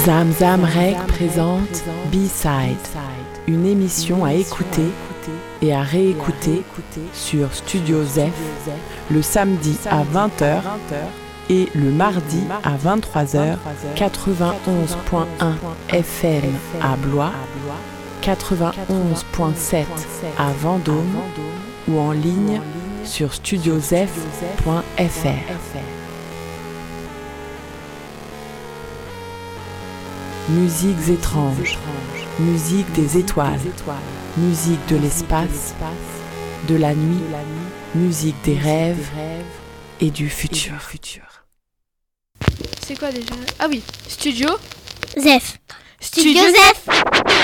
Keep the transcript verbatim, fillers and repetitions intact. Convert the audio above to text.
Zamzam Rec présente B-Side, une émission à écouter et à réécouter sur Studio Zef le samedi à vingt heures et le mardi à vingt-trois heures, quatre-vingt-onze point un F M à Blois, quatre-vingt-onze point sept à Vendôme ou en ligne sur studiozef point f r. Musiques étranges, musique des étoiles, musique de l'espace, de la nuit, musique des rêves et du futur. C'est quoi déjà? Ah oui, Studio Zef. Studio Zef.